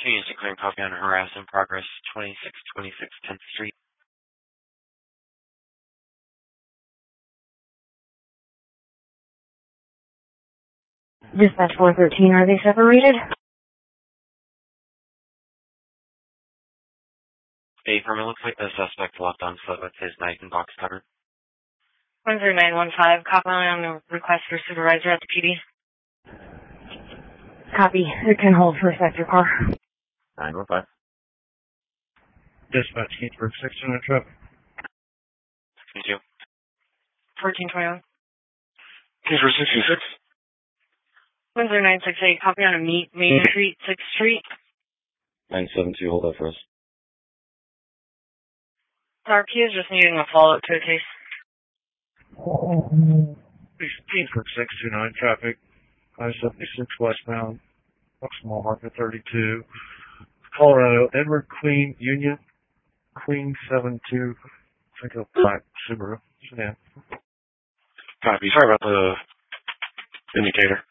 Change declaring copy on harassment progress 2626 10th Street. Dispatch 413, are they separated? Affirmative, looks like the suspect left on foot with his knife and box cover. 10915, copy on the request for supervisor at the PD. Copy. It can hold for a sector car. 915. Dispatch, Kingsburg 600 truck. Thank you. 1421. Kingsburg 66. 10968, copy on a Main Street, 6th Street. 972, hold that for us. RP is just needing a follow-up to a case. Kingsburg 629 traffic. I-76 westbound. Proximal market 32. Colorado, Edward Queen Union. Queen 72. I think a black Subaru sedan. Copy. Sorry about the indicator.